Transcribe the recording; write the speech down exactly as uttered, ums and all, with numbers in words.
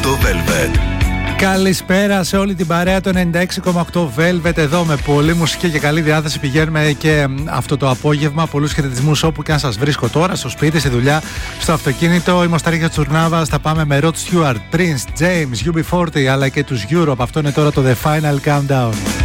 Το Velvet. Καλησπέρα σε όλη την παρέα. Το ενενήντα έξι κόμμα οκτώ Velvet εδώ με πολλή μουσική και καλή διάθεση. Πηγαίνουμε και αυτό το απόγευμα. Πολλούς χαιρετισμούς όπου και αν σας βρίσκω τώρα, στο σπίτι, στη δουλειά, στο αυτοκίνητο. Είμαι ο Σταρίχιος Τσουρνάβας. Θα πάμε με Rod Stewart, Prince, James, γιου μπι φορτί αλλά και τους Europe. Αυτό είναι τώρα το The Final Countdown.